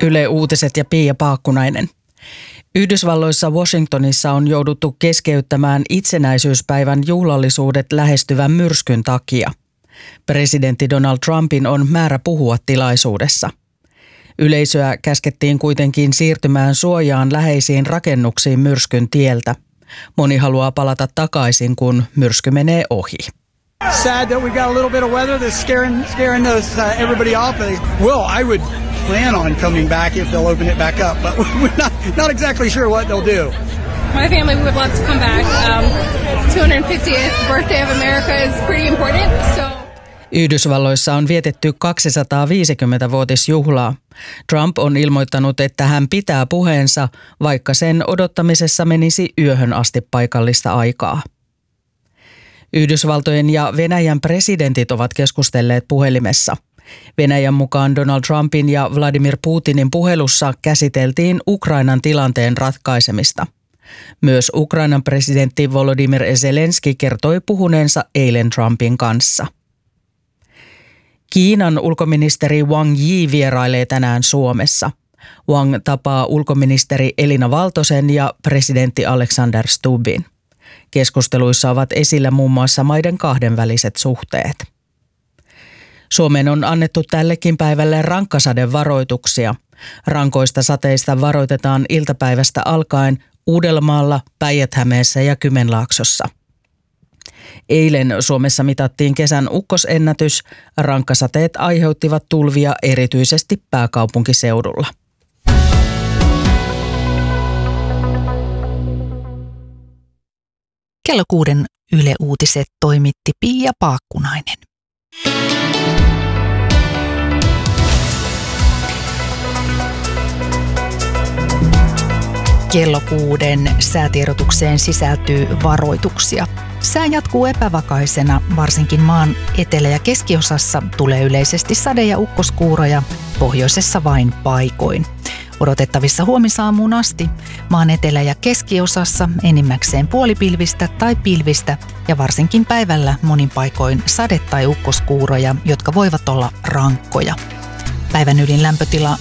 Yle Uutiset ja Pia Paakkunainen. Yhdysvalloissa Washingtonissa on jouduttu keskeyttämään itsenäisyyspäivän juhlallisuudet lähestyvän myrskyn takia. Presidentti Donald Trumpin on määrä puhua tilaisuudessa. Yleisöä käskettiin kuitenkin siirtymään suojaan läheisiin rakennuksiin myrskyn tieltä. Moni haluaa palata takaisin, kun myrsky menee ohi. Sad that we got a little bit of weather that's scaring everybody off. Well, I would plan on coming back if they'll open it back up, but we're not exactly sure what they'll do. My family would love to come back. 250th birthday of America is pretty important, so. Yhdysvalloissa on vietetty 250-vuotisjuhlaa. Trump on ilmoittanut, että hän pitää puheensa, vaikka sen odottamisessa menisi yöhön asti paikallista aikaa. Yhdysvaltojen ja Venäjän presidentit ovat keskustelleet puhelimessa. Venäjän mukaan Donald Trumpin ja Vladimir Putinin puhelussa käsiteltiin Ukrainan tilanteen ratkaisemista. Myös Ukrainan presidentti Volodymyr Zelenski kertoi puhuneensa eilen Trumpin kanssa. Kiinan ulkoministeri Wang Yi vierailee tänään Suomessa. Wang tapaa ulkoministeri Elina Valtosen ja presidentti Alexander Stubbin. Keskusteluissa ovat esillä muun muassa maiden kahdenväliset suhteet. Suomeen on annettu tällekin päivälle rankkasadevaroituksia. Rankoista sateista varoitetaan iltapäivästä alkaen Uudellamaalla, Päijät-Hämeessä ja Kymenlaaksossa. Eilen Suomessa mitattiin kesän ukkosennätys. Rankkasateet aiheuttivat tulvia erityisesti pääkaupunkiseudulla. Kello 6 Yle Uutiset toimitti Pia Paakkunainen. Kello 6 säätiedotukseen sisältyy varoituksia. Sää jatkuu epävakaisena, varsinkin maan etelä- ja keskiosassa tulee yleisesti sade- ja ukkoskuuroja, pohjoisessa vain paikoin. Odotettavissa huomisaamuun asti maan etelä- ja keskiosassa enimmäkseen puolipilvistä tai pilvistä ja varsinkin päivällä monin paikoin sade- tai ukkoskuuroja, jotka voivat olla rankkoja. Päivän ylin lämpötila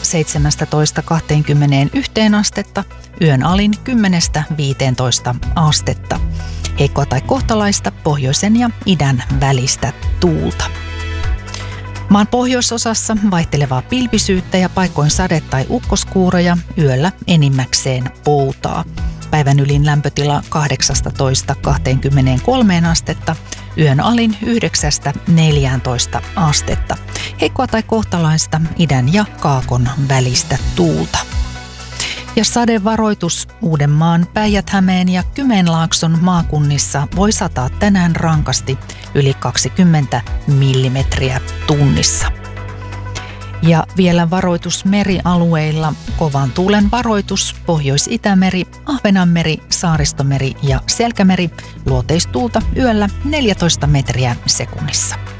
17–21 astetta, yön alin 10–15 astetta. Heikkoa tai kohtalaista pohjoisen ja idän välistä tuulta. Maan pohjoisosassa vaihtelevaa pilvisyyttä ja paikoin sade- tai ukkoskuuroja, yöllä enimmäkseen poutaa. Päivän ylin lämpötila 18–23 astetta, yön alin 9–14 astetta. Heikkoa tai kohtalaista idän ja kaakon välistä tuulta. Ja sadevaroitus Uudenmaan, Päijät-Hämeen ja Kymenlaakson maakunnissa voi sataa tänään rankasti yli 20 millimetriä tunnissa. Ja vielä varoitus merialueilla, kovan tuulen varoitus Pohjois-Itämeri, Ahvenanmeri, Saaristomeri ja Selkämeri, luoteistuulta yöllä 14 metriä sekunnissa.